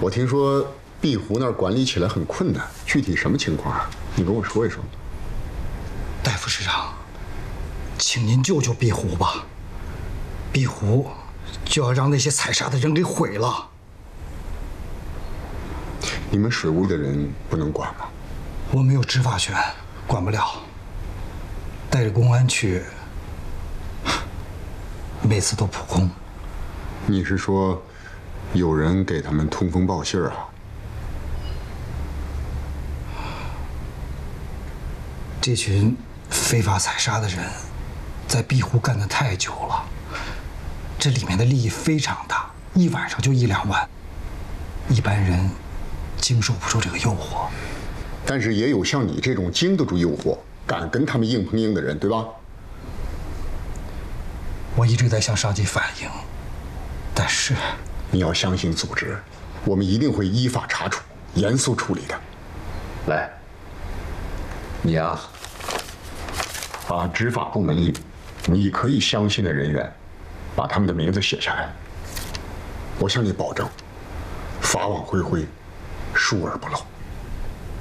我听说碧湖那儿管理起来很困难，具体什么情况啊？你跟我说一说。 戴副市长，请您救救碧湖吧，碧湖就要让那些采砂的人给毁了。 你们水务的人不能管吗？ 我没有执法权，管不了。带着公安去，每次都扑空。 你是说，有人给他们通风报信啊？ 这群非法采砂的人，在碧湖干得太久了，这里面的利益非常大，一晚上就1、2万，一般人经受不住这个诱惑。 但是也有像你这种经得住诱惑、敢跟他们硬碰硬的人，对吧？ 我一直在向上级反映，但是你要相信组织，我们一定会依法查处、严肃处理的。来，你呀，把执法部门里你可以相信的人员，把他们的名字写下来。我向你保证，法网恢恢，疏而不漏。